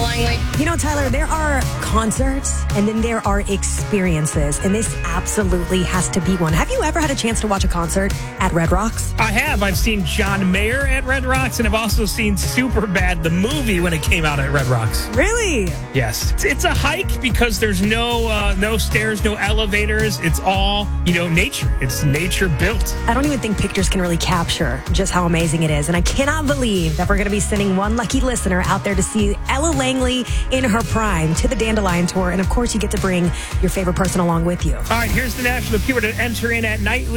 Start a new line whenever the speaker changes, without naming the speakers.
Langley.
You know, Tyler, there are concerts and then there are experiences, and this absolutely has to be one. Have you ever had a chance to watch a concert at Red Rocks?
I have. I've seen John Mayer at Red Rocks, and I've also seen Superbad, the movie, when it came out at Red Rocks.
Really?
Yes. It's a hike because there's no stairs, no elevators. It's all, nature. It's nature built.
I don't even think pictures can really capture just how amazing it is. And I cannot believe that we're going to be sending one lucky listener out there to see Ella Langley in her prime to the Dandelion Tour. And of course, you get to bring your favorite person along with you.
All right, here's the national keyword to enter in at nightly.